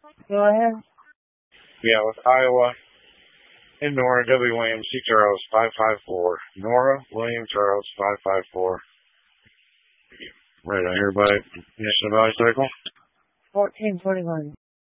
Go ahead. Yeah, with Iowa and Nora W. Williams, C. Charles, 554. Nora William Charles, 554. Right on here by National Valley Cycle. 1421.